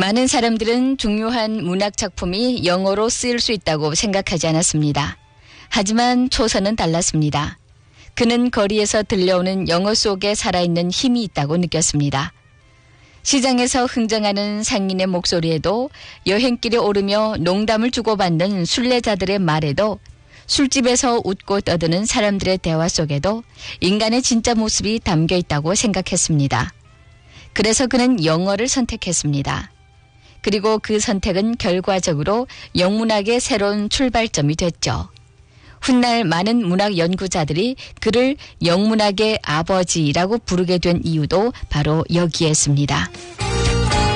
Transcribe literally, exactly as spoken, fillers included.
많은 사람들은 중요한 문학 작품이 영어로 쓰일 수 있다고 생각하지 않았습니다. 하지만 초선은 달랐습니다. 그는 거리에서 들려오는 영어 속에 살아있는 힘이 있다고 느꼈습니다. 시장에서 흥정하는 상인의 목소리에도 여행길에 오르며 농담을 주고받는 순례자들의 말에도 술집에서 웃고 떠드는 사람들의 대화 속에도 인간의 진짜 모습이 담겨 있다고 생각했습니다. 그래서 그는 영어를 선택했습니다. 그리고 그 선택은 결과적으로 영문학의 새로운 출발점이 됐죠. 훗날 많은 문학 연구자들이 그를 영문학의 아버지라고 부르게 된 이유도 바로 여기에 있습니다.